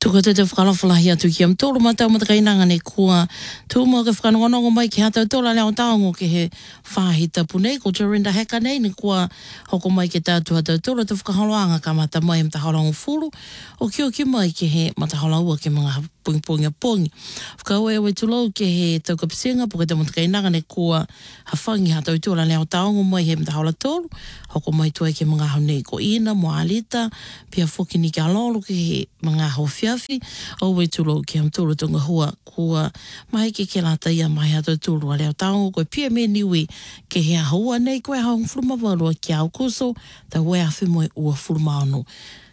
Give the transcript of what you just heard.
Tuko te whakalawhalahi atu ki am tōru matau matakainanga ne kua tūmua ke whakanongonongo mai ki hatau tōla leo tāongo ke he whāhita punei ko Jorinda Heka nei ne kua hoko mai ke tātu hatau tōla te whakaholoanga ka mata mai matahaolanga furu o ki mai ke he matahaolaua ke mga pungi pongi. Whakaue awe tulau ke he taukapisenga po ke te matakainanga ne kua hawhangi hatau tōla leo tāongo mai he matahaola tōru hoko mai tuai ke mga hau nei ko ina mo alita pia whoki ni ke alolo ke he mga hau fiafi au wei tulo ki am tūru tunga hua kua mai ke lata ia mai hatau tūru a leo tāongo koe pia me niwi ke hea haua nei koe hau furuma walua ki au kuso ta wea whimoe ua furuma anu